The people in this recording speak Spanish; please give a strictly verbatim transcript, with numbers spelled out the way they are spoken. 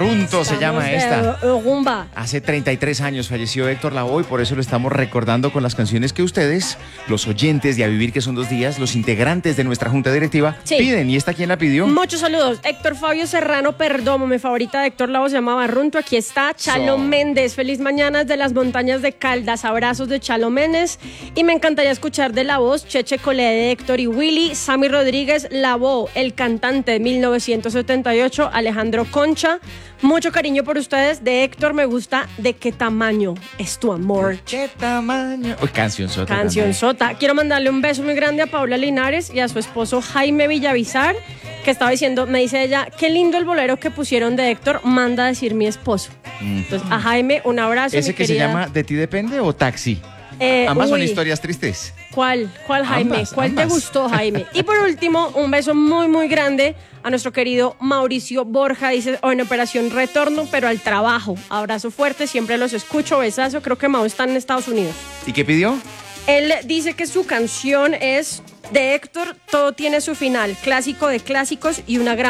Barrunto se llama de esta. rumba. Hace treinta y tres años falleció Héctor Lavoe y por eso lo estamos recordando con las canciones que ustedes, los oyentes de A Vivir que son dos días, los integrantes de nuestra junta directiva, Sí. piden. ¿Y esta quién la pidió? Muchos saludos. Héctor Fabio Serrano Perdomo, mi favorita de Héctor Lavoe se llama Barrunto. Aquí está Chalo So. Méndez. Feliz mañana desde las montañas de Caldas. Abrazos de Chalo Méndez. Y me encantaría escuchar de la voz Cheche Colé de Héctor y Willy. Sammy Rodríguez Lavoe, el cantante de mil novecientos setenta y ocho. Alejandro Concha. Mucho cariño por ustedes. De Héctor me gusta De qué tamaño es tu amor. ¿Qué tamaño? Uy, canción sota. Canción sota. Quiero mandarle un beso muy grande a Paula Linares y a su esposo Jaime Villavizar, que estaba diciendo, me dice ella, qué lindo el bolero que pusieron de Héctor, manda a decir mi esposo. Entonces, a Jaime, un abrazo. ¿Ese mi que querida. se llama De ti depende o Taxi? Eh, Ambas son uy, historias tristes. ¿Cuál? ¿Cuál, Jaime? Ambas, ¿Cuál te ambas. gustó, Jaime? Y por último, un beso muy, muy grande a nuestro querido Mauricio Borja. Dice, oh, en Operación Retorno, pero al trabajo. Abrazo fuerte, siempre los escucho, besazo. Creo que Mau está en Estados Unidos. ¿Y qué pidió? Él dice que su canción es de Héctor, Todo tiene su final, clásico de clásicos y una gran